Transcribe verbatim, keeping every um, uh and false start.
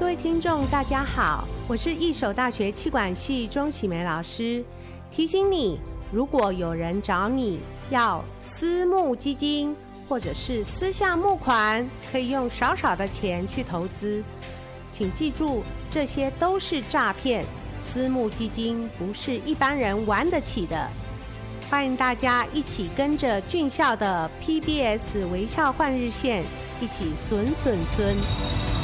各位听众大家好，我是一手大学企管系钟喜梅老师。提醒你，如果有人找你要私募基金或者是私下募款，可以用少少的钱去投资，请记住，这些都是诈骗，私募基金不是一般人玩得起的。欢迎大家一起跟着俊孝的 P B S 微笑换日线一起损损损。